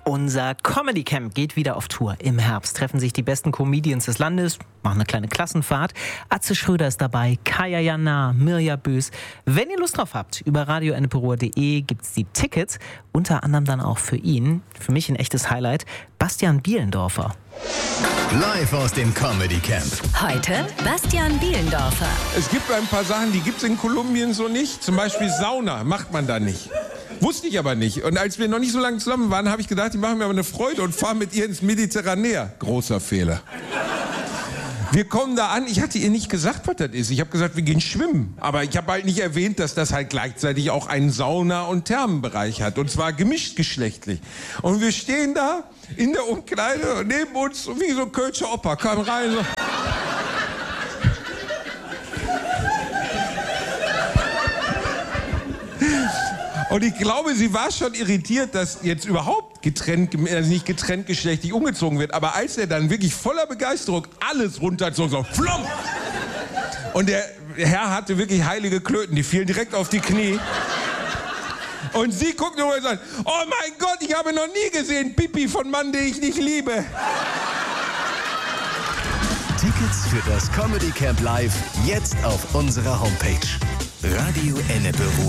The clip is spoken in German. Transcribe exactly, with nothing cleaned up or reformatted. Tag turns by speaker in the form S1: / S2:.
S1: Unser Comedy Camp geht wieder auf Tour. Im Herbst treffen sich die besten Comedians des Landes, machen eine kleine Klassenfahrt. Atze Schröder ist dabei, Kaya Jana, Mirja Bös. Wenn ihr Lust drauf habt, über radio enneperuhr punkt de gibt's die Tickets. Unter anderem dann auch für ihn, für mich ein echtes Highlight, Bastian Bielendorfer.
S2: Live aus dem Comedy Camp.
S3: Heute Bastian Bielendorfer.
S4: Es gibt ein paar Sachen, die gibt es in Kolumbien so nicht. Zum Beispiel Sauna macht man da nicht. Wusste ich aber nicht. Und als wir noch nicht so lange zusammen waren, habe ich gedacht, die machen mir aber eine Freude und fahren mit ihr ins Mediterranär. Großer Fehler. Wir kommen da an, ich hatte ihr nicht gesagt, was das ist. Ich habe gesagt, wir gehen schwimmen. Aber ich habe halt nicht erwähnt, dass das halt gleichzeitig auch einen Sauna- und Thermenbereich hat. Und zwar gemischt geschlechtlich. Und wir stehen da in der Umkleide und neben uns, wie so ein Kölscher Opa, kam rein so... Und ich glaube, sie war schon irritiert, dass jetzt überhaupt getrennt, also nicht getrennt geschlechtlich umgezogen wird. Aber als er dann wirklich voller Begeisterung alles runterzog, so flom! Und der Herr hatte wirklich heilige Klöten, die fielen direkt auf die Knie. Und sie guckt nur und sagt, oh mein Gott, ich habe noch nie gesehen Pipi von Mann, den ich nicht liebe.
S2: Tickets für das Comedy Camp Live jetzt auf unserer Homepage. Radio Enneperuhr.